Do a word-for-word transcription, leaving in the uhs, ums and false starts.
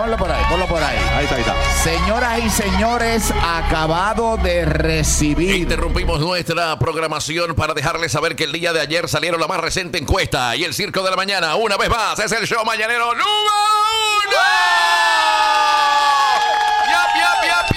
ponlo por ahí, ponlo por ahí. Ahí está, ahí está. Señoras y señores, acabado de recibir. Interrumpimos nuestra programación para dejarles saber que el día de ayer salieron la más reciente encuesta y el Circo de la Mañana, una vez más, es el show mañanero número uno.